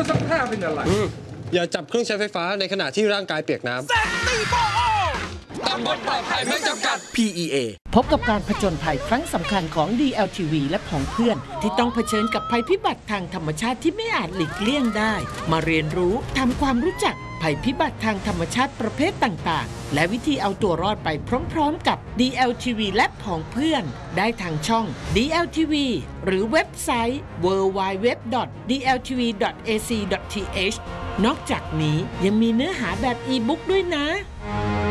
รื่องซักผ้าเป็นอะไรอย่าจับเครื่องใช้ไฟฟ้าในขณะที่ร่างกายเปียกน้ำตำบลปลอดภัยไม่จำกัด PEA พบกับการผจญภัยครั้งสำคัญของ DLTV และผองเพื่อนที่ต้องเผชิญกับภัยพิบัติทางธรรมชาติที่ไม่อาจหลีกเลี่ยงได้มาเรียนรู้ทำความรู้จักภัยพิบัติทางธรรมชาติประเภทต่างๆและวิธีเอาตัวรอดไปพร้อมๆกับ DLTV และผองเพื่อนได้ทางช่อง DLTV หรือเว็บไซต์ www.dltv.ac.th นอกจากนี้ยังมีเนื้อหาแบบอีบุ๊กด้วยนะ